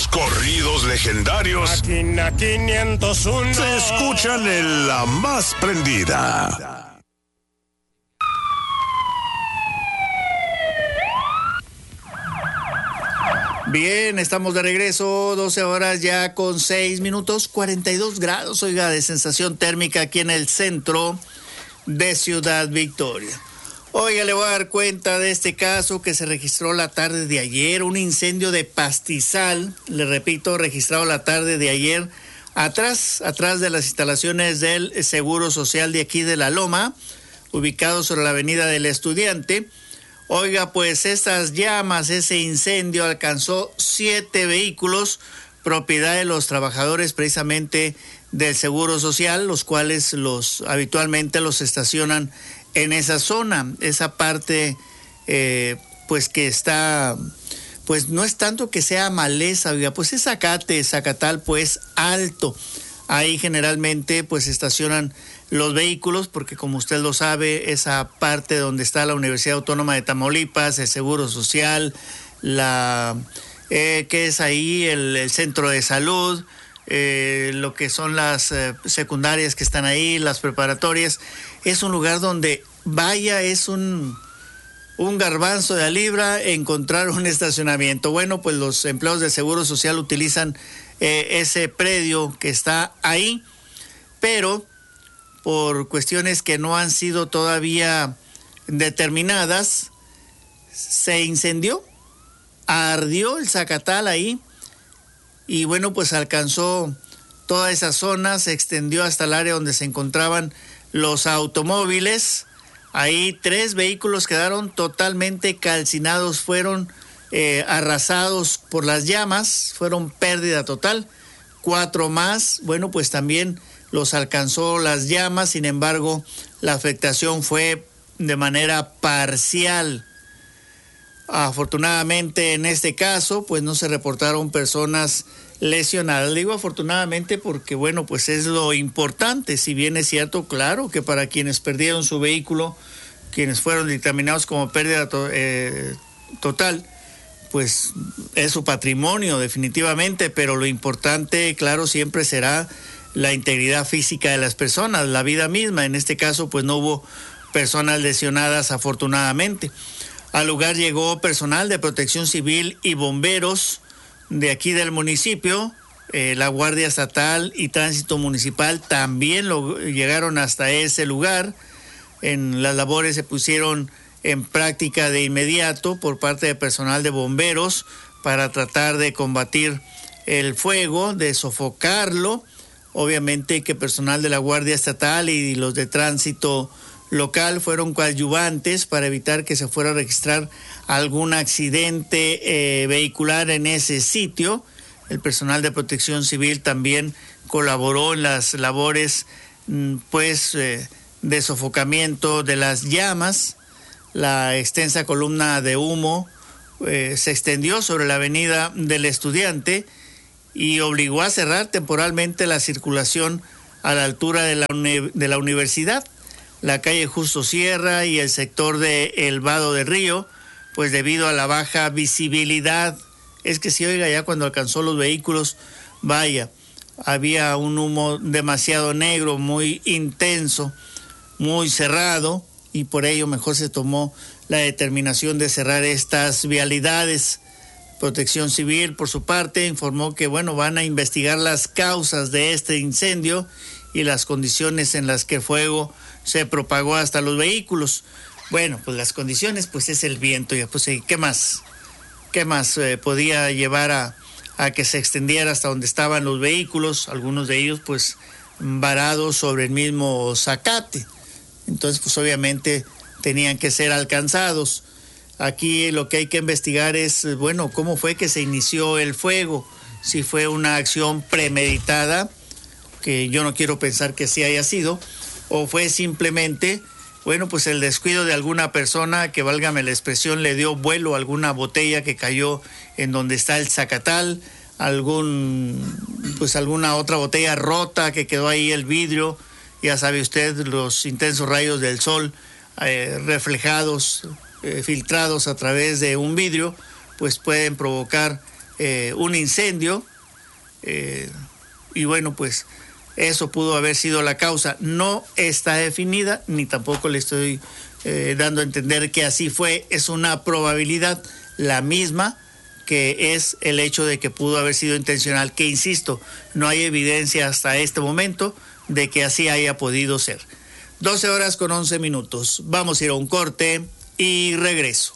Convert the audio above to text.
Los corridos legendarios Máquina 501 se escuchan en La Más Prendida. Bien, estamos de regreso, 12 horas ya con 6 minutos, 42 grados, oiga, de sensación térmica aquí en el centro de Ciudad Victoria. Oiga, le voy a dar cuenta de este caso que se registró la tarde de ayer, un incendio de pastizal, le repito, registrado la tarde de ayer, atrás de las instalaciones del Seguro Social de aquí de La Loma, ubicado sobre la avenida del Estudiante. Oiga, pues estas llamas, ese incendio alcanzó 7 vehículos, propiedad de los trabajadores precisamente del Seguro Social, los cuales habitualmente los estacionan en esa zona, esa parte pues que está, pues no es tanto que sea maleza, oiga, pues es zacatal pues alto. Ahí generalmente pues estacionan los vehículos, porque como usted lo sabe, esa parte donde está la Universidad Autónoma de Tamaulipas, el Seguro Social, que es ahí el centro de salud, lo que son las secundarias que están ahí, las preparatorias, es un lugar donde, vaya, es un garbanzo de a libra encontrar un estacionamiento. Bueno, pues los empleados del Seguro Social utilizan ese predio que está ahí, pero por cuestiones que no han sido todavía determinadas, se incendió, ardió el zacatal ahí, y bueno, pues alcanzó toda esa zona, se extendió hasta el área donde se encontraban los automóviles. Ahí 3 vehículos quedaron totalmente calcinados, fueron arrasados por las llamas, fueron pérdida total. 4 más, bueno, pues también los alcanzó las llamas, sin embargo, la afectación fue de manera parcial. Afortunadamente, en este caso, pues no se reportaron personas lesionadas. Digo afortunadamente porque, bueno, pues es lo importante. Si bien es cierto, claro, que para quienes perdieron su vehículo, quienes fueron dictaminados como pérdida total, pues es su patrimonio definitivamente, pero lo importante, claro, siempre será la integridad física de las personas, la vida misma. En este caso, pues no hubo personas lesionadas, afortunadamente. Al lugar llegó personal de Protección Civil y bomberos de aquí del municipio, la Guardia Estatal y Tránsito Municipal también llegaron hasta ese lugar. Las labores se pusieron en práctica de inmediato por parte de personal de bomberos para tratar de combatir el fuego, de sofocarlo. Obviamente que personal de la Guardia Estatal y los de Tránsito Local fueron coadyuvantes para evitar que se fuera a registrar algún accidente vehicular en ese sitio. El personal de Protección Civil también colaboró en las labores de sofocamiento de las llamas. La extensa columna de humo se extendió sobre la avenida del Estudiante y obligó a cerrar temporalmente la circulación a la altura de la universidad, la calle Justo Sierra y el sector de El Vado del Río, pues debido a la baja visibilidad. Es que si oiga, ya cuando alcanzó los vehículos, vaya, había un humo demasiado negro, muy intenso, muy cerrado, y por ello mejor se tomó la determinación de cerrar estas vialidades. Protección Civil, por su parte, informó que, bueno, van a investigar las causas de este incendio y las condiciones en las que el fuego se propagó hasta los vehículos. Bueno, pues las condiciones, pues es el viento, ya pues ¿qué más podía llevar a que se extendiera hasta donde estaban los vehículos? Algunos de ellos pues varados sobre el mismo zacate. Entonces pues obviamente tenían que ser alcanzados. Aquí lo que hay que investigar es, bueno, cómo fue que se inició el fuego, si fue una acción premeditada, que yo no quiero pensar que sí haya sido, o fue simplemente, bueno, pues el descuido de alguna persona que, válgame la expresión, le dio vuelo a alguna botella que cayó en donde está el zacatal, alguna otra botella rota que quedó ahí el vidrio. Ya sabe usted, los intensos rayos del sol reflejados, filtrados a través de un vidrio, pues pueden provocar un incendio, y bueno, pues eso pudo haber sido la causa. No está definida, ni tampoco le estoy dando a entender que así fue. Es una probabilidad la misma, que es el hecho de que pudo haber sido intencional, que insisto, no hay evidencia hasta este momento de que así haya podido ser. 12 horas con 11 minutos. Vamos a ir a un corte y regreso.